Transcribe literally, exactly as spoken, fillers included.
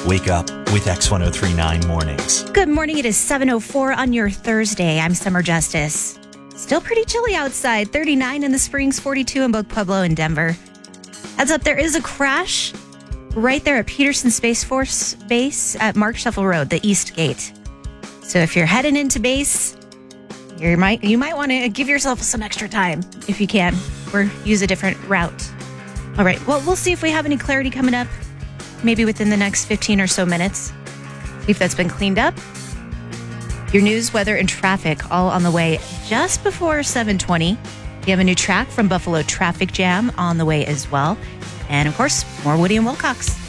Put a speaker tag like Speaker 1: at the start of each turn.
Speaker 1: Wake up with X ten thirty-nine Mornings.
Speaker 2: Good morning. It is seven oh four on your Thursday. I'm Summer Justice. Still pretty chilly outside. thirty-nine in the Springs, forty-two in both Pueblo and Denver. Heads up, there is a crash right there at Peterson Space Force Base at Mark Shuffle Road, the East Gate. So if you're heading into base, you might you might want to give yourself some extra time if you can, or use a different route. All right. Well, we'll see if we have any clarity coming up, maybe within the next fifteen or so minutes. See if that's been cleaned up. Your news, weather, and traffic all on the way just before seven twenty. We have a new track from Buffalo Traffic Jam on the way as well. And, of course, more Woody and Wilcox.